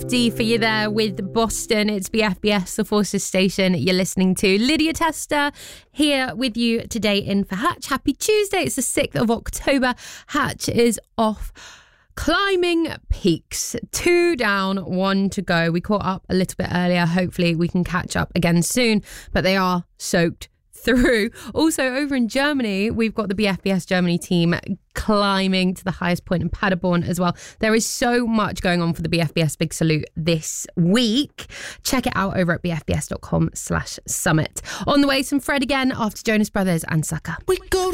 Lofty for you there with Boston. It's BFBS, the Forces Station you're listening to. Lydia Tester here with you today in for Hatch. Happy Tuesday. It's the 6th of October. Hatch is off climbing peaks. 2 down, 1 to go. We caught up a little bit earlier. Hopefully we can catch up again soon, but they are soaked through. Also, over in Germany, we've got the BFBS Germany team climbing to the highest point in Paderborn as well. There is so much going on for the BFBS Big Salute this week. Check it out over at bfbs.com/summit. On the way, some Fred again after Jonas Brothers and Sucker. We go